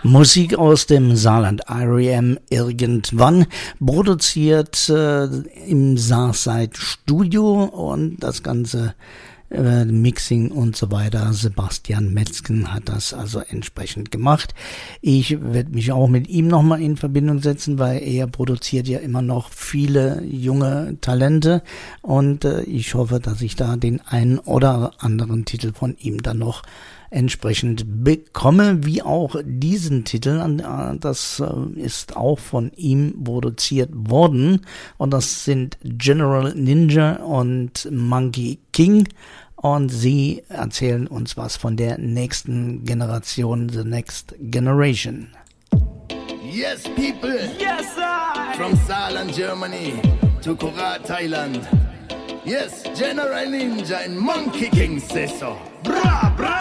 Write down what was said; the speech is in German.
Musik aus dem Saarland, R.E.M. irgendwann, produziert im Saarsight Studio und das Ganze Mixing und so weiter. Sebastian Metzgen hat das also entsprechend gemacht. Ich werde mich auch mit ihm nochmal in Verbindung setzen, weil er produziert ja immer noch viele junge Talente und ich hoffe, dass ich da den einen oder anderen Titel von ihm dann noch entsprechend bekomme, wie auch diesen Titel. Das ist auch von ihm produziert worden und das sind General Ninja und Monkey King und sie erzählen uns was von der nächsten Generation, the next generation. Yes, people. Yes, I. From Saarland, Germany to Korat, Thailand. Yes, General Ninja and Monkey King say so. Bra, bra.